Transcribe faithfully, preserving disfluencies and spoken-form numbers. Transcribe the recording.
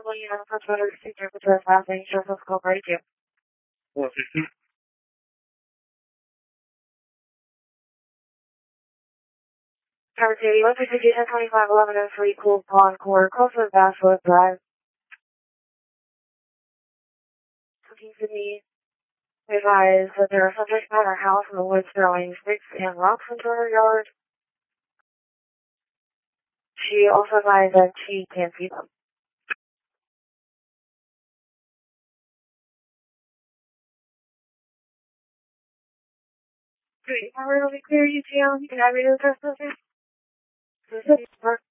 Really, I'm for Twitter to see temperature passing, sure physical break you. one fifty. Tower City, one fifty, ten twenty-five, eleven oh three, Cool Pond Court, close to Basswood Drive. Looking to me, advise that there are subjects at our house in the woods throwing sticks and rocks into her yard. She also advised that she can't see them. Great. Are we really clear, U T L? You can have me to the rest of this?